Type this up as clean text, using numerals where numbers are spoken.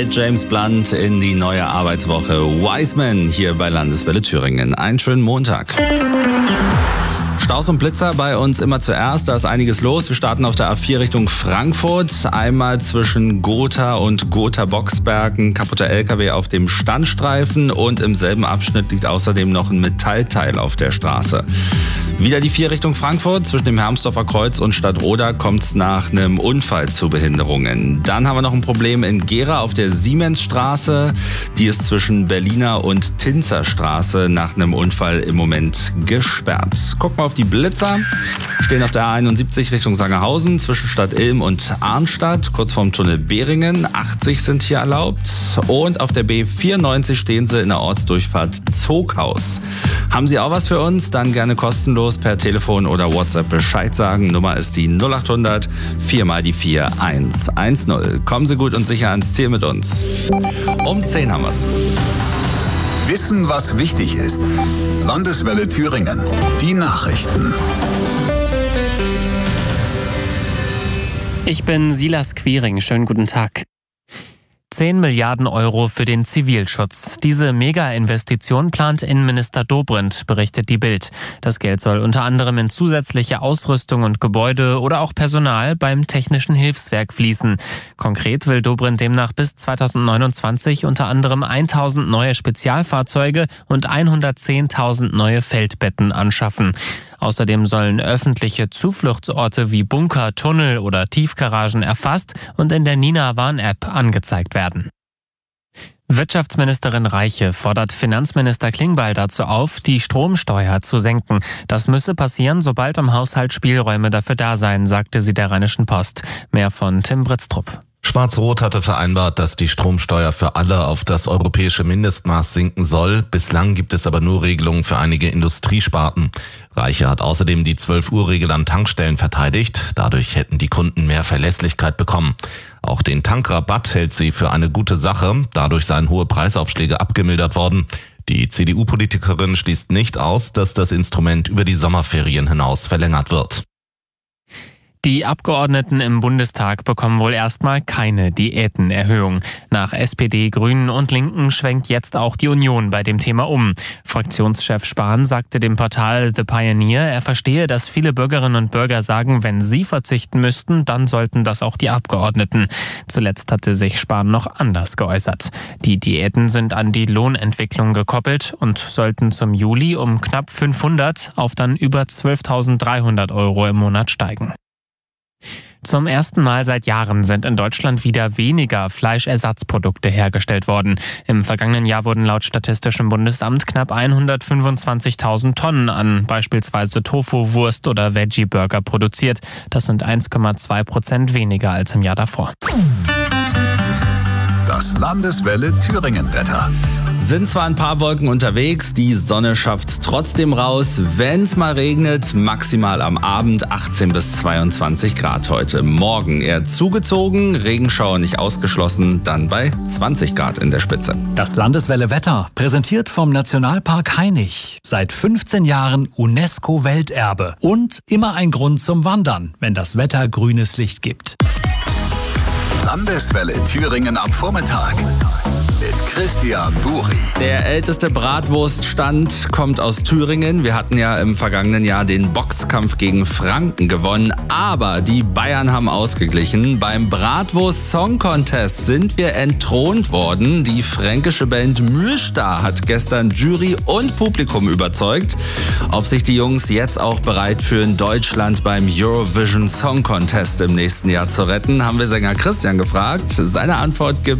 mit James Blunt in die neue Arbeitswoche. Wiseman hier bei Landeswelle Thüringen. Einen schönen Montag. Staus und Blitzer bei uns immer zuerst, da ist einiges los. Wir starten auf der A4 Richtung Frankfurt. Einmal zwischen Gotha und Gotha-Boxberg ein kaputter LKW auf dem Standstreifen und im selben Abschnitt liegt außerdem noch ein Metallteil auf der Straße. Wieder die 4 Richtung Frankfurt. Zwischen dem Hermsdorfer Kreuz und Stadtroda kommt es nach einem Unfall zu Behinderungen. Dann haben wir noch ein Problem in Gera auf der Siemensstraße. Die ist zwischen Berliner und Tinzer Straße nach einem Unfall im Moment gesperrt. Gucken wir auf die Blitzer. Stehen auf der A71 Richtung Sangerhausen zwischen Stadt Ilm und Arnstadt, kurz vorm Tunnel Behringen. 80 sind hier erlaubt. Und auf der B94 stehen sie in der Ortsdurchfahrt Zoghaus. Haben Sie auch was für uns? Dann gerne kostenlos per Telefon oder WhatsApp Bescheid sagen. Nummer ist die 0800 4 mal die 4 110. Kommen Sie gut und sicher ans Ziel mit uns. Um 10 haben wir's. Wissen, was wichtig ist. Landeswelle Thüringen. Die Nachrichten. Ich bin Silas Quiring. Schönen guten Tag. 10 Milliarden Euro für den Zivilschutz. Diese Mega-Investition plant Innenminister Dobrindt, berichtet die Bild. Das Geld soll unter anderem in zusätzliche Ausrüstung und Gebäude oder auch Personal beim Technischen Hilfswerk fließen. Konkret will Dobrindt demnach bis 2029 unter anderem 1000 neue Spezialfahrzeuge und 110.000 neue Feldbetten anschaffen. Außerdem sollen öffentliche Zufluchtsorte wie Bunker, Tunnel oder Tiefgaragen erfasst und in der Nina-Warn-App angezeigt werden. Wirtschaftsministerin Reiche fordert Finanzminister Klingbeil dazu auf, die Stromsteuer zu senken. Das müsse passieren, sobald im Haushalt Spielräume dafür da seien, sagte sie der Rheinischen Post. Mehr von Tim Britztrup. Schwarz-Rot hatte vereinbart, dass die Stromsteuer für alle auf das europäische Mindestmaß sinken soll. Bislang gibt es aber nur Regelungen für einige Industriesparten. Reiche hat außerdem die 12-Uhr-Regel an Tankstellen verteidigt. Dadurch hätten die Kunden mehr Verlässlichkeit bekommen. Auch den Tankrabatt hält sie für eine gute Sache. Dadurch seien hohe Preisaufschläge abgemildert worden. Die CDU-Politikerin schließt nicht aus, dass das Instrument über die Sommerferien hinaus verlängert wird. Die Abgeordneten im Bundestag bekommen wohl erstmal keine Diätenerhöhung. Nach SPD, Grünen und Linken schwenkt jetzt auch die Union bei dem Thema um. Fraktionschef Spahn sagte dem Portal The Pioneer, er verstehe, dass viele Bürgerinnen und Bürger sagen, wenn sie verzichten müssten, dann sollten das auch die Abgeordneten. Zuletzt hatte sich Spahn noch anders geäußert. Die Diäten sind an die Lohnentwicklung gekoppelt und sollten zum Juli um knapp 500 auf dann über 12.300 Euro im Monat steigen. Zum ersten Mal seit Jahren sind in Deutschland wieder weniger Fleischersatzprodukte hergestellt worden. Im vergangenen Jahr wurden laut Statistischem Bundesamt knapp 125.000 Tonnen an beispielsweise Tofu, Wurst oder Veggie-Burger produziert. Das sind 1,2% weniger als im Jahr davor. Das Landeswelle Thüringen-Wetter. Sind zwar ein paar Wolken unterwegs, die Sonne schafft's trotzdem raus. Wenn's mal regnet, maximal am Abend 18 bis 22 Grad heute. Morgen eher zugezogen, Regenschauer nicht ausgeschlossen, dann bei 20 Grad in der Spitze. Das Landeswelle Wetter, präsentiert vom Nationalpark Hainich. Seit 15 Jahren UNESCO-Welterbe und immer ein Grund zum Wandern, wenn das Wetter grünes Licht gibt. Landeswelle Thüringen am Vormittag. Mit Christian Buri. Der älteste Bratwurststand kommt aus Thüringen. Wir hatten ja im vergangenen Jahr den Boxkampf gegen Franken gewonnen, aber die Bayern haben ausgeglichen. Beim Bratwurst Song Contest sind wir entthront worden. Die fränkische Band Mühlstar hat gestern Jury und Publikum überzeugt. Ob sich die Jungs jetzt auch bereit fühlen, Deutschland beim Eurovision Song Contest im nächsten Jahr zu retten, haben wir Sänger Christian gefragt. Seine Antwort gibt